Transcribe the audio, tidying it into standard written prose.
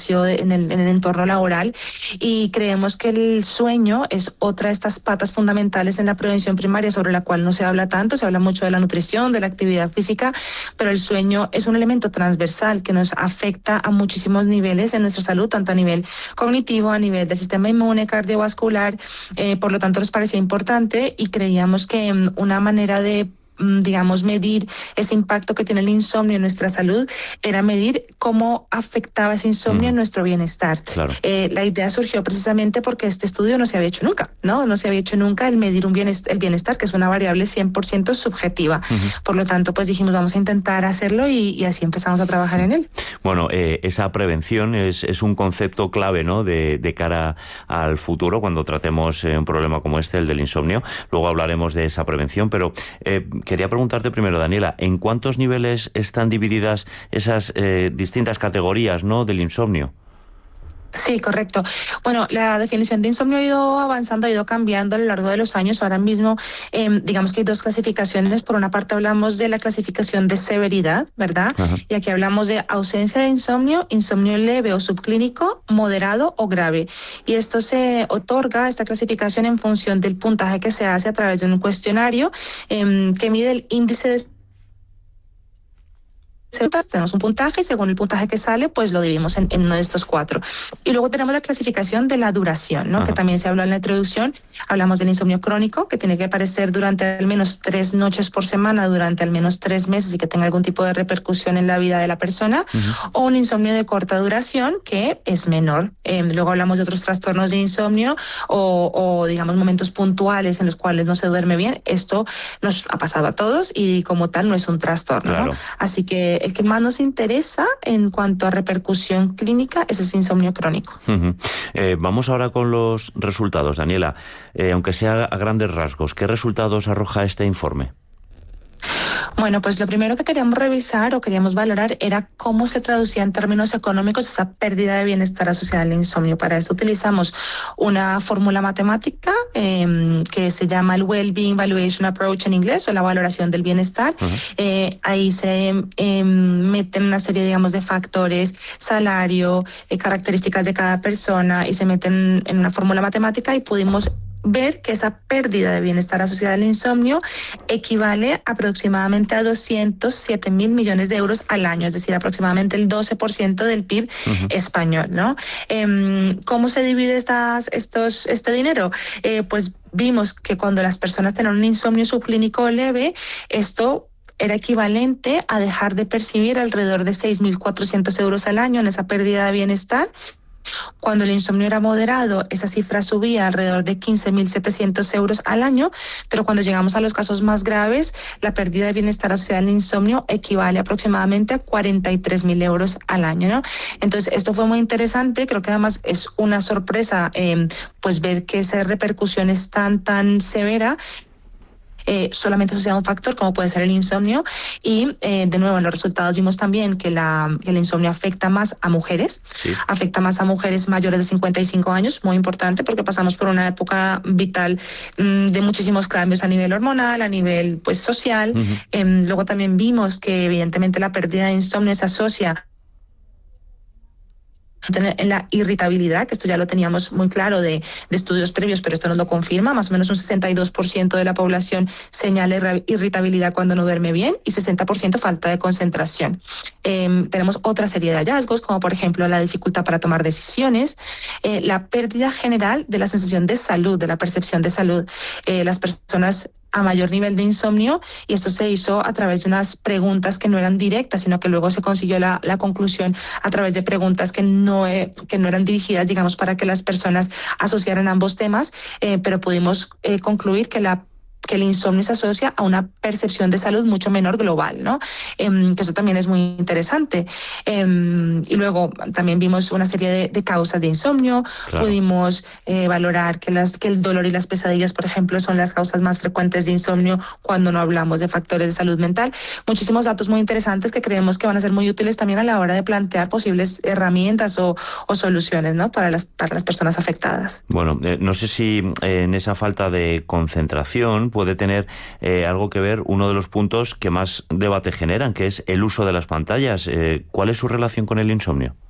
espacio, en el entorno laboral, y creemos que el sueño es otra de estas patas fundamentales en la prevención primaria, sobre la cual no se habla tanto. Se habla mucho de la nutrición, de la actividad física, pero el sueño es un elemento transversal que nos afecta a muchísimos niveles en nuestra salud, tanto a nivel cognitivo, a nivel del sistema inmune, cardiovascular. Por lo tanto, nos parecía importante y creíamos que una manera de medir ese impacto que tiene el insomnio en nuestra salud era medir cómo afectaba ese insomnio en nuestro bienestar. Claro. La idea surgió precisamente porque este estudio no se había hecho nunca, ¿no? No se había hecho nunca el medir el bienestar, que es una variable 100% subjetiva. Por lo tanto, pues dijimos, vamos a intentar hacerlo y así empezamos a trabajar en él. Bueno, esa prevención es un concepto clave, ¿no?, de cara al futuro, cuando tratemos un problema como este, el del insomnio. Luego hablaremos de esa prevención, pero quería preguntarte primero, Daniela, ¿en cuántos niveles están divididas esas distintas categorías, ¿no?, del insomnio? Sí, correcto. Bueno, la definición de insomnio ha ido avanzando, ha ido cambiando a lo largo de los años. Ahora mismo, digamos que hay dos clasificaciones. Por una parte hablamos de la clasificación de severidad, ¿verdad? Ajá. Y aquí hablamos de ausencia de insomnio, insomnio leve o subclínico, moderado o grave. Y esto se otorga, esta clasificación, en función del puntaje que se hace a través de un cuestionario que mide el índice de... Tenemos un puntaje y según el puntaje que sale, pues lo dividimos en uno de estos 4. Y luego tenemos la clasificación de la duración, ¿no? Que también se habló en la introducción. Hablamos del insomnio crónico, que tiene que aparecer durante al menos 3 noches por semana, durante al menos 3 meses, y que tenga algún tipo de repercusión en la vida de la persona. O un insomnio de corta duración, que es menor. Luego hablamos de otros trastornos de insomnio o digamos, momentos puntuales en los cuales no se duerme bien. Esto nos ha pasado a todos y como tal no es un trastorno, claro, ¿no? Así que el que más nos interesa en cuanto a repercusión clínica es ese insomnio crónico. Vamos ahora con los resultados, Daniela. Aunque sea a grandes rasgos, ¿qué resultados arroja este informe? Bueno, pues lo primero que queríamos revisar o queríamos valorar era cómo se traducía en términos económicos esa pérdida de bienestar asociada al insomnio. Para eso utilizamos una fórmula matemática que se llama el Wellbeing Valuation Approach en inglés, o la valoración del bienestar. Ahí se meten una serie, digamos, de factores, salario, características de cada persona, y se meten en una fórmula matemática, y pudimos ver que esa pérdida de bienestar asociada al insomnio equivale aproximadamente a 207.000 millones de euros al año, es decir, aproximadamente el 12% del PIB español, ¿no? ¿Cómo se divide este dinero? Pues vimos que cuando las personas tienen un insomnio subclínico leve, esto era equivalente a dejar de percibir alrededor de 6.400 euros al año en esa pérdida de bienestar. Cuando el insomnio era moderado, esa cifra subía alrededor de 15.700 euros al año, pero cuando llegamos a los casos más graves, la pérdida de bienestar asociada al insomnio equivale aproximadamente a 43.000 euros al año, ¿no? Entonces, esto fue muy interesante. Creo que además es una sorpresa pues ver que esa repercusión es tan severa, solamente asociado a un factor como puede ser el insomnio. Y de nuevo, en los resultados vimos también que el insomnio afecta más a mujeres, afecta más a mujeres mayores de 55 años, muy importante porque pasamos por una época vital de muchísimos cambios a nivel hormonal, a nivel pues social. Luego también vimos que evidentemente la pérdida de insomnio se asocia en la irritabilidad, que esto ya lo teníamos muy claro de estudios previos, pero esto nos lo confirma. Más o menos un 62% de la población señala irritabilidad cuando no duerme bien, y 60% falta de concentración. Tenemos otra serie de hallazgos, como por ejemplo la dificultad para tomar decisiones, la pérdida general de la sensación de salud, de la percepción de salud. Las personas a mayor nivel de insomnio, y esto se hizo a través de unas preguntas que no eran directas, sino que luego se consiguió la conclusión a través de preguntas que no eran dirigidas, digamos, para que las personas asociaran ambos temas, pero pudimos concluir que el insomnio se asocia a una percepción de salud mucho menor global, ¿no? Que eso también es muy interesante. Y luego también vimos una serie de causas de insomnio. Claro. Pudimos valorar que el dolor y las pesadillas, por ejemplo, son las causas más frecuentes de insomnio cuando no hablamos de factores de salud mental. Muchísimos datos muy interesantes que creemos que van a ser muy útiles también a la hora de plantear posibles herramientas o soluciones, ¿no?, para las personas afectadas. Bueno, no sé si en esa falta de concentración puede tener algo que ver uno de los puntos que más debate generan, que es el uso de las pantallas. ¿Cuál es su relación con el insomnio?